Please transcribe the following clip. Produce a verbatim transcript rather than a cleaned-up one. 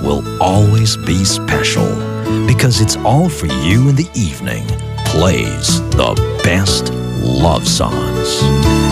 will always be special because it's all for you in the evening. Plays the best love songs.